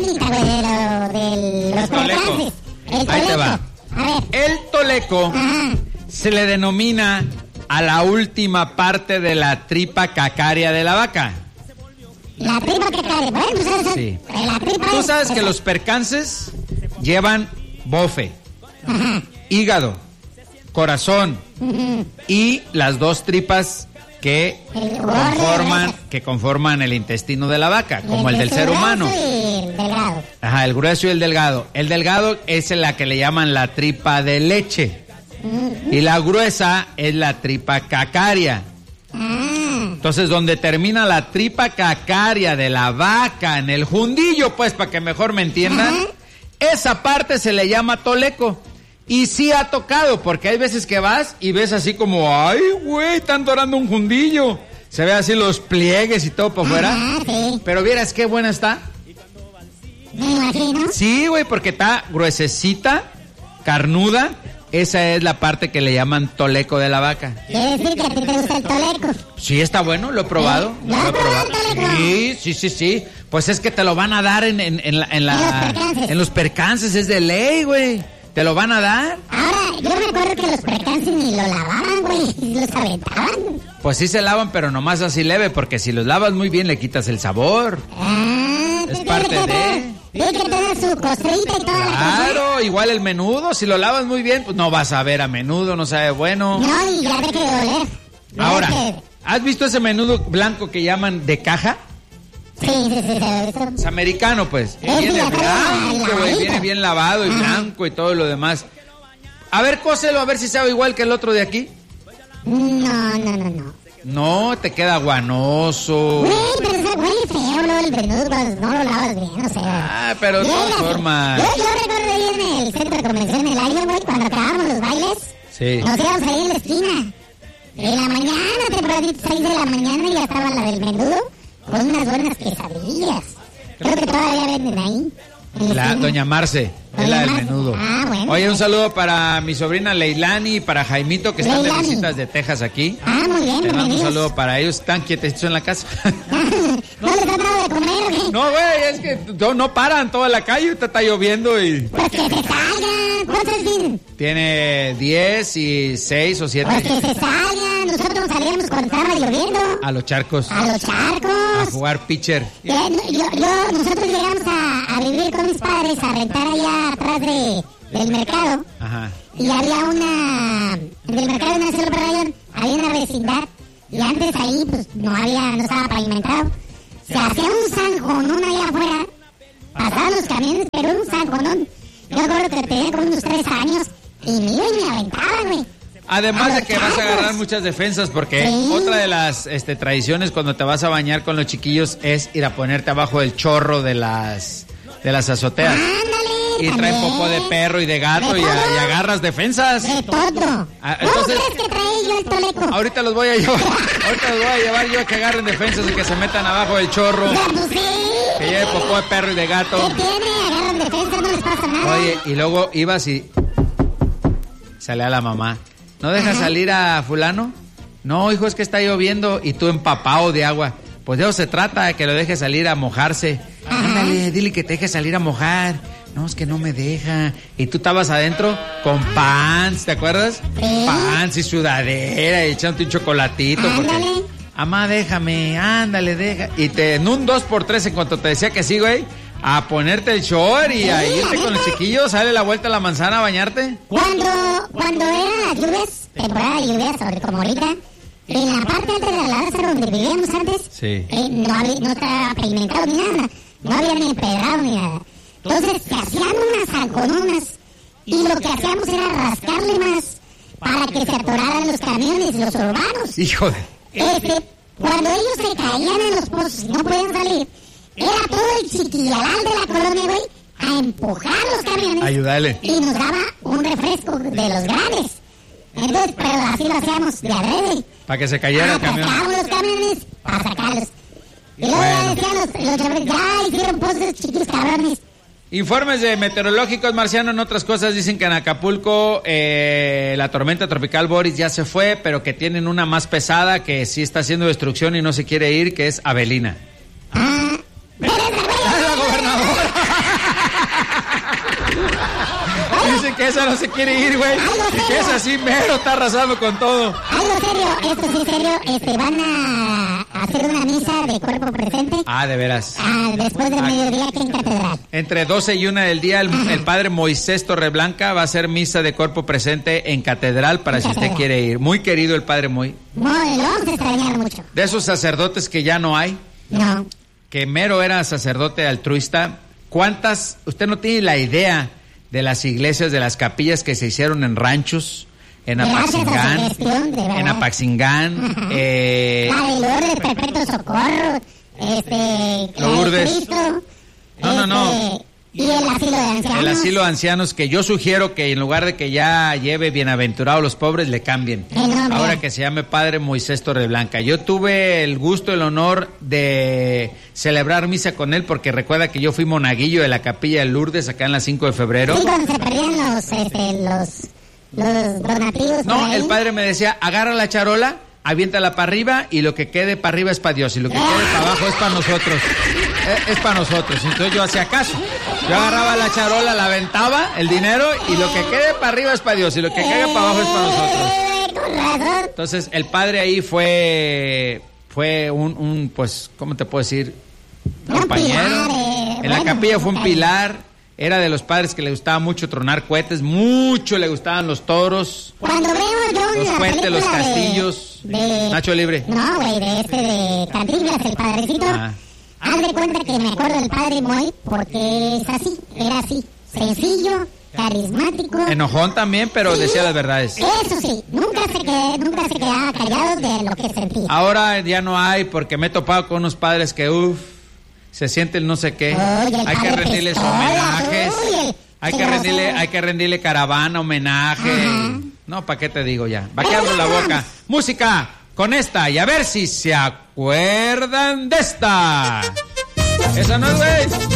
temita, güey, de los percances. Ahí te va. A ver. El toleco se le denomina a la última parte de la tripa cacaria de la vaca. La tripa cacaria, bueno, pues sí. La tripa. Tú sabes que los percances llevan bofe, hígado, corazón y las dos tripas que conforman el intestino de la vaca, como el del ser humano. Y el delgado. Ajá, el grueso y el delgado. El delgado es la que le llaman la tripa de leche. Y la gruesa es la tripa cacaria. Entonces, donde termina la tripa cacaria de la vaca, en el jundillo, pues, para que mejor me entiendan, esa parte se le llama toleco. Y sí ha tocado, porque hay veces que vas y ves así como, ay, güey, están dorando un jundillo. Se ve así los pliegues y todo por fuera. Sí. Pero vieras qué buena está. Me imagino. Sí, güey, porque está gruesecita, carnuda. Esa es la parte que le llaman toleco de la vaca. Quiere decir que a ti te gusta el toleco. Sí, está bueno, lo he probado. ¿Lo has probado el toleco? Sí. Pues es que te lo van a dar en los percances, es de ley, güey. Te lo van a dar. Ahora, yo me acuerdo que los percances ni lo lavaban, güey, los aventaban. Pues sí se lavan, pero nomás así leve, porque si los lavas muy bien le quitas el sabor. Es parte de... Tiene que tener su costrita y toda la cosa. Claro, igual el menudo, si lo lavas muy bien, pues no vas a ver a menudo, no sabe bueno. No, y ya te quiere doler. Ahora, ¿has visto ese menudo blanco que llaman de caja? Sí, Es americano, pues. Viene blanco, güey, viene bien lavado y blanco y todo lo demás. A ver, cóselo, a ver si sabe igual que el otro de aquí. No. No, te queda guanoso. Güey, pero huele feo, ¿no? El menudo no lo lavas bien, o sea. Pero de todas formas. Yo recuerdo ahí en el centro de convención del aire, güey, cuando acabábamos los bailes. Sí. Nos íbamos ahí en la esquina. En la mañana, tempranito, 6 de la mañana, ya estaba la del menudo con unas buenas quesadillas. Creo que todavía venden ahí. Doña Marce, es la del menudo. Bueno. Oye, un saludo para mi sobrina Leilani y para Jaimito, que están de Leilani. visitas de Texas aquí. Muy bien, Te mando un bienvenidos. saludo para ellos, están quietecitos en la casa. ¿No les han dado de comer o qué? No, güey, es que no paran toda la calle, ahorita está lloviendo y... Pues que se salgan. ¿Cuántos tienen? Tiene 10 y 6 o 7. Pues que se salgan. Nosotros salíamos cuando estaba lloviendo. A los charcos. A los charcos. A jugar pitcher. Nosotros llegamos a vivir con mis padres, a rentar allá atrás del mercado. Ajá. Y había en el mercado de Nacional Rayón, había una vecindad. Y antes ahí, pues, no estaba pavimentado. Se hacía un zanjonón allá afuera. Pasaban los camiones, pero un zanjonón. Yo recuerdo que tenía como unos 3 años. Y me iba y me aventaba, güey. Además de que vas a agarrar muchas defensas, porque otra de las tradiciones cuando te vas a bañar con los chiquillos es ir a ponerte abajo del chorro de las azoteas. Ándale. Y trae popó de perro y de gato y agarras defensas. De todo. Entonces, ¿Cómo crees que trae yo el toleco? ahorita los voy a llevar yo a que agarren defensas y que se metan abajo del chorro. Que lleve popó de perro y de gato. ¿Qué tiene? Agarran defensas, no les pasa nada. Oye, y luego ibas y sale a la mamá. ¿No dejas salir a fulano? No, hijo, es que está lloviendo y tú empapado de agua. Pues de eso se trata, que lo dejes salir a mojarse. Ándale, dile que te deje salir a mojar. No, es que no me deja. Y tú estabas adentro con pants, ¿te acuerdas? Pants y sudadera y echándote un chocolatito. Porque, mamá, déjame, ándale, deja. Y en un 2x3, en cuanto te decía que sí, güey, a ponerte el short y a irte con los chiquillos, sale la vuelta a la manzana a bañarte. Cuando eran las lluvias, temporada de lluvias, sobre como ahorita, en la parte alta de la ladera donde vivíamos antes, no estaba pavimentado ni nada, no había ni empedrado ni nada. Entonces se hacían unas zanjononas y lo que hacíamos era rascarle más para que se atoraran los camiones y los urbanos. Hijo de... Cuando ellos se caían en los pozos y no podían salir, era todo el chiquilalal de la colonia, güey, a empujar los camiones. Ayúdale. Y nos daba un refresco de los grandes. Entonces, pero así lo hacíamos de adrede. Para que se cayera el camión. Sacábamos los camiones para sacarlos. Y luego ya decían los chavales, ya hicieron pozos chiquitos cabrones. Informes de meteorológicos, Marciano, en otras cosas dicen que en Acapulco la tormenta tropical Boris ya se fue, pero que tienen una más pesada que sí está haciendo destrucción y no se quiere ir, que es Abelina. ¡Es la gobernadora! Dice que esa no se quiere ir, güey. Y que esa sí mero está arrasando con todo. Algo serio, esto sí serio, van a hacer una misa de cuerpo presente. Ah, de veras. Después del mediodía aquí en Catedral. Entre 12 y 1 del día, el padre Moisés Torreblanca va a hacer misa de cuerpo presente en Catedral para si usted quiere ir. Muy querido el padre Moy. Lo vamos a extrañar mucho. De esos sacerdotes que ya no hay. No. Que mero era sacerdote altruista. ¿Cuántas? Usted no tiene la idea de las iglesias, de las capillas que se hicieron en ranchos, en Apaxingán, la de Lourdes Perpetuo Socorro, Lourdes. No. Y el asilo de ancianos. El asilo de ancianos, que yo sugiero que en lugar de que ya lleve bienaventurados los pobres, le cambien. Ahora que se llame Padre Moisés Torreblanca. Yo tuve el gusto, el honor de celebrar misa con él, porque recuerda que yo fui monaguillo de la capilla de Lourdes acá en la 5 de febrero. Sí, cuando se perdían los donativos. No, el padre me decía, agarra la charola, aviéntala para arriba, y lo que quede para arriba es para Dios, y lo que quede para abajo es para nosotros. Es para nosotros. Entonces yo hacía caso. Yo agarraba la charola, la aventaba, el dinero, y lo que quede para arriba es para Dios, y lo que caiga para abajo es para nosotros. Entonces el padre ahí fue un pues, ¿cómo te puedo decir? Compañero. En la capilla fue un pilar. Era de los padres que le gustaba mucho tronar cohetes, mucho le gustaban los toros. Cuando veo yo los cohetes, los castillos. Nacho Libre. No, güey, de Cantinflas, el padrecito. Haz de cuenta que me acuerdo del padre Moy porque es así, era así, sencillo, carismático. Enojón también, pero sí, decía las verdades. Eso sí, nunca se quedaba callado de lo que sentía. Ahora ya no hay, porque me he topado con unos padres que, se siente el no sé qué. Hay que rendirles homenajes. Hay que rendirle caravana, homenaje. Ajá. No, ¿para qué te digo ya? ¿Para qué abro la boca? Música con esta, y a ver si se acuerdan de esta. Esa no es, güey.